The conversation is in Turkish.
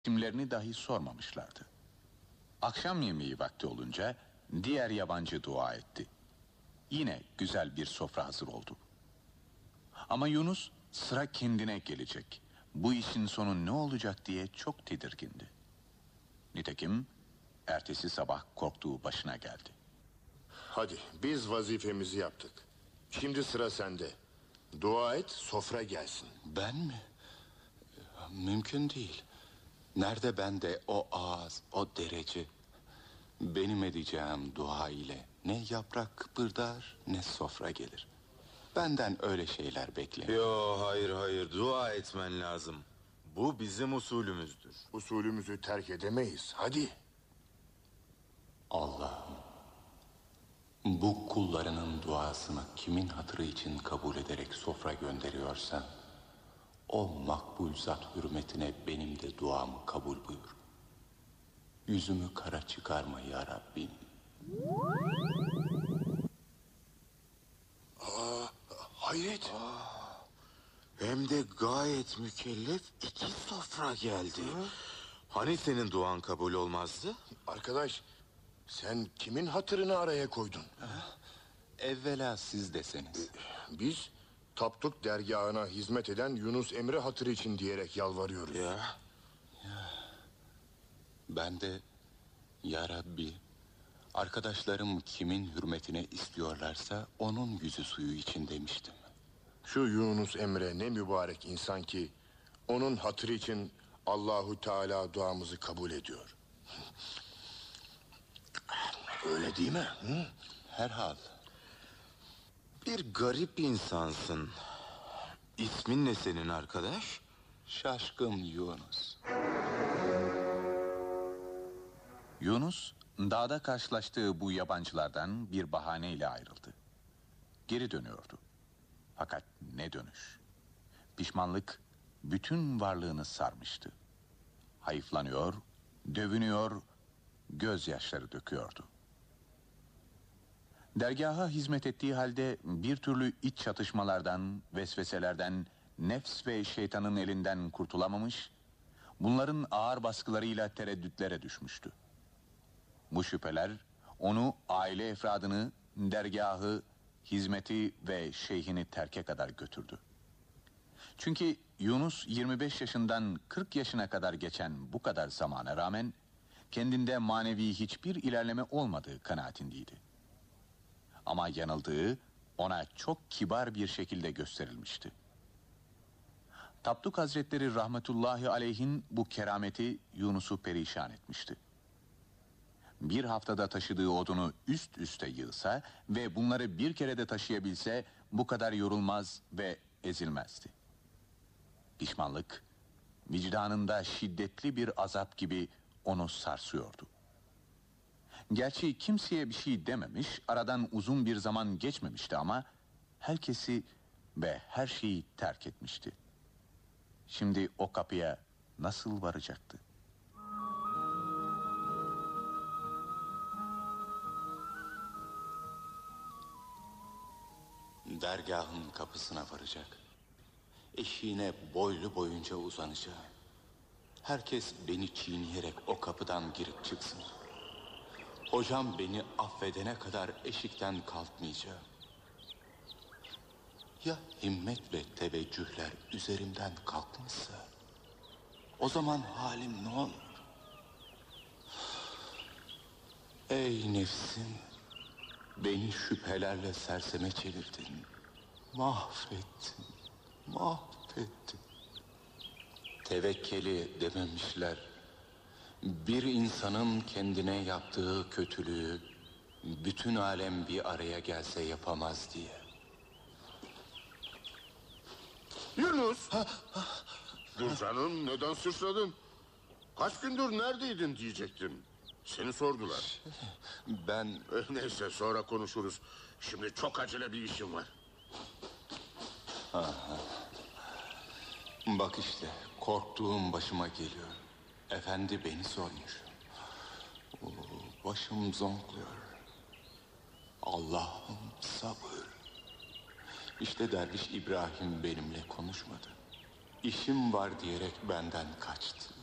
isimlerini dahi sormamışlardı. Akşam yemeği vakti olunca diğer yabancı dua etti. Yine güzel bir sofra hazır oldu. Ama Yunus sıra kendine gelecek, bu işin sonu ne olacak diye çok tedirgindi. Nitekim ertesi sabah korktuğu başına geldi. Hadi biz vazifemizi yaptık. Şimdi sıra sende. Dua et, sofra gelsin. Ben mi? Mümkün değil. Nerede bende o ağız, o derece? Benim edeceğim dua ile ne yaprak kıpırdar ne sofra gelir. Benden öyle şeyler bekleyin. Yo, hayır, dua etmen lazım. Bu bizim usulümüzdür. Usulümüzü terk edemeyiz. Hadi. Allah'ım, bu kullarının duasını kimin hatırı için kabul ederek sofra gönderiyorsan, o makbul zat hürmetine benim de duamı kabul buyur. Yüzümü kara çıkarma ya Rabbim. Hayret. Hem de gayet mükellef 2 sofra geldi. Hani senin duan kabul olmazdı? Arkadaş, sen kimin hatırını araya koydun? Evvela siz deseniz. Biz Tapduk dergahına hizmet eden Yunus Emre hatırı için diyerek yalvarıyoruz. Ya. Ben de ya Rabbi, arkadaşlarım kimin hürmetine istiyorlarsa onun yüzü suyu için demiştim. Şu Yunus Emre ne mübarek insan ki onun hatırı için Allahu Teala duamızı kabul ediyor. Öyle değil mi? Hı? Herhal. Bir garip insansın. İsmin ne senin arkadaş? Şaşkın Yunus. Yunus dağda karşılaştığı bu yabancılardan bir bahaneyle ayrıldı. Geri dönüyordu. Fakat ne dönüş. Pişmanlık bütün varlığını sarmıştı. Hayıflanıyor, dövünüyor, gözyaşları döküyordu. Dergaha hizmet ettiği halde bir türlü iç çatışmalardan, vesveselerden, nefs ve şeytanın elinden kurtulamamış, bunların ağır baskılarıyla tereddütlere düşmüştü. Bu şüpheler onu aile efradını, dergahı, hizmeti ve şeyhini terke kadar götürdü. Çünkü Yunus 25 yaşından 40 yaşına kadar geçen bu kadar zamana rağmen kendinde manevi hiçbir ilerleme olmadığı kanaatindeydi. Ama yanıldığı ona çok kibar bir şekilde gösterilmişti. Tapduk Hazretleri rahmetullahi aleyhin bu kerameti Yunus'u perişan etmişti. Bir haftada taşıdığı odunu üst üste yığsa ve bunları bir kerede taşıyabilse bu kadar yorulmaz ve ezilmezdi. Pişmanlık, vicdanında şiddetli bir azap gibi onu sarsıyordu. Gerçi kimseye bir şey dememiş, aradan uzun bir zaman geçmemişti ama herkesi ve her şeyi terk etmişti. Şimdi o kapıya nasıl varacaktı? Dergahın kapısına varacak. Eşiğine boylu boyunca uzanacağım. Herkes beni çiğneyerek o kapıdan girip çıksın. Hocam beni affedene kadar eşikten kalkmayacağım. Ya himmet ve teveccühler üzerimden kalkmışsa, o zaman halim ne olur? Ey nefsim, beni şüphelerle serseme çevirdin. Mahvettin, mahvettin. Tevekkeli dememişler. Bir insanın kendine yaptığı kötülüğü bütün alem bir araya gelse yapamaz diye. Yunus! Dur canım, neden sıçradın? Kaç gündür neredeydin diyecektin. Seni sordular. Ben... Neyse, sonra konuşuruz. Şimdi çok acele bir işim var. Bak işte, korktuğum başıma geliyor. Efendi beni sormuş. Başım zonkluyor. Allah'ım sabır. İşte derviş İbrahim benimle konuşmadı. İşim var diyerek benden kaçtı.